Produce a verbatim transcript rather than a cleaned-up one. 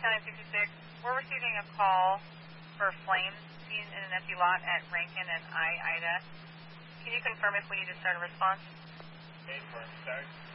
County sixty-six. We're receiving a call for flames seen in an empty lot at Rankin and I, Ida. Can you confirm if we need to start a response? Okay, for start.